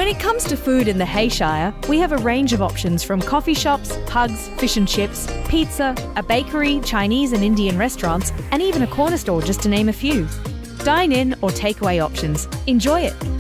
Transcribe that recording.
When it comes to food in the Hayshire, we have a range of options from coffee shops, pugs, fish and chips, pizza, a bakery, Chinese and Indian restaurants, and even a corner store, just to name a few. Dine in or takeaway options. Enjoy it.